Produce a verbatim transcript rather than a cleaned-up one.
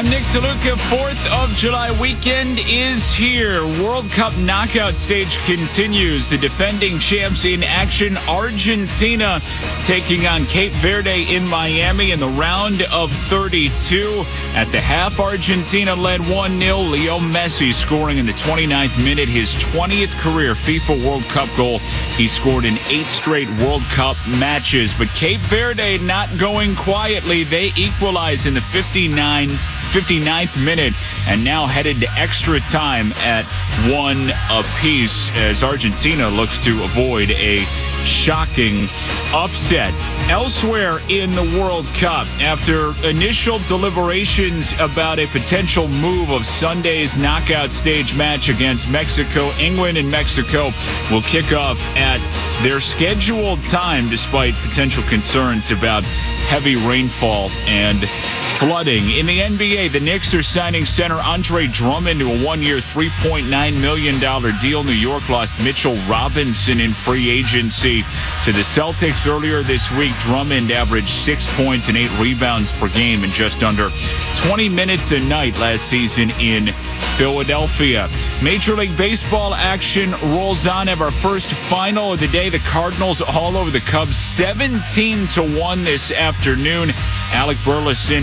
Nick DeLuca. fourth of July weekend is here. World Cup knockout stage continues. The defending champs in action. Argentina taking on Cape Verde in Miami in the round of thirty-two. At the half, Argentina led one nil. Leo Messi scoring in the twenty-ninth minute his twentieth career FIFA World Cup goal. He scored in eight straight World Cup matches. But Cape Verde not going quietly. They equalize in the fifty-ninth minute and now headed to extra time at one apiece as Argentina looks to avoid a shocking upset. Elsewhere in the World Cup, after initial deliberations about a potential move of Sunday's knockout stage match against Mexico, England and Mexico will kick off at their scheduled time despite potential concerns about heavy rainfall and flooding. In the N B A, the Knicks are signing center Andre Drummond to a one-year, three point nine million dollars deal. New York lost Mitchell Robinson in free agency to the Celtics earlier this week. Drummond averaged six points and eight rebounds per game in just under twenty minutes a night last season in Philadelphia. Major League Baseball action rolls on. Have our first final of the day. The Cardinals all over the Cubs, seventeen to one this afternoon. Alec Burleson